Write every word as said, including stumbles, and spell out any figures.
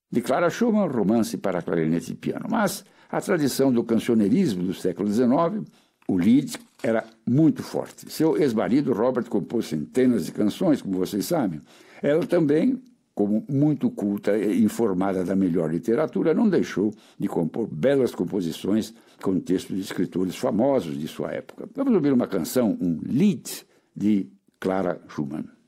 De Clara Schumann, romance para clarinete e piano. Mas a tradição do cancioneirismo do século dezenove, o Lied, era muito forte. Seu ex-marido, Robert, compôs centenas de canções, como vocês sabem. Ela também, como muito culta e informada da melhor literatura, não deixou de compor belas composições com textos de escritores famosos de sua época. Vamos ouvir uma canção, um Lied, de Clara Schumann.